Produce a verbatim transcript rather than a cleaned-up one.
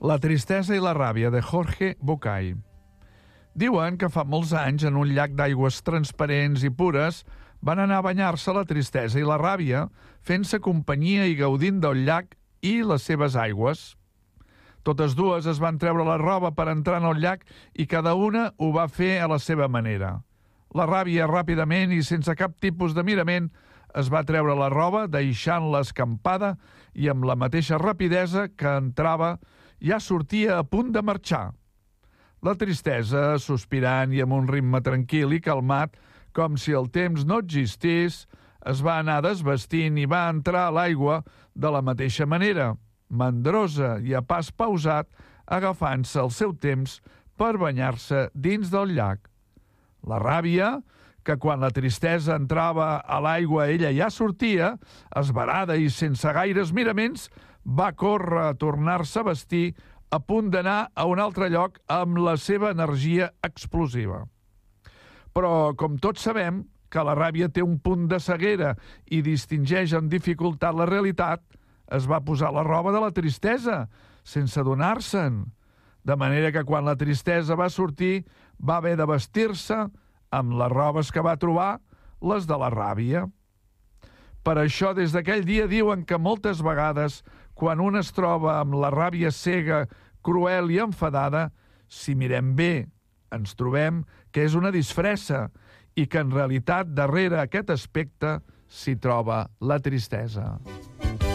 La tristesa i la ràbia, de Jorge Bucay. Diuen que fa molts anys, en un llac d'aigües transparents i pures, van anar a banyar-se la tristesa i la ràbia, fent-se companyia i gaudint del llac i les seves aigües. Totes dues es van treure la roba per entrar en el llac i cada una ho va fer a la seva manera. La ràbia, ràpidament i sense cap tipus de mirament, es va treure la roba, deixant-la escampada i amb la mateixa rapidesa que entrava ja sortia a punt de marxar. La tristesa, sospirant i amb un ritme tranquil i calmat, com si el temps no existís, es va anar desvestint i va entrar a l'aigua de la mateixa manera, mandrosa i a pas pausat, agafant-se el seu temps per banyar-se dins del llac. La ràbia, que quan la tristesa entrava a l'aigua ella ja sortia, esverada i sense gaires miraments, va córrer a tornar-se a vestir a punt d'anar a un altre lloc amb la seva energia explosiva. Però, com tots sabem, que la ràbia té un punt de ceguera i distingeix amb dificultat la realitat, es va posar la roba de la tristesa, sense adonar-se'n. De manera que quan la tristesa va sortir, va haver de vestir-se amb les robes que va trobar, les de la ràbia. Per això, des d'aquell dia diuen que moltes vegades, quan un es troba amb la ràbia cega, cruel i enfadada, si mirem bé, ens trobem que és una disfressa i que en realitat darrere aquest aspecte s'hi troba la tristesa.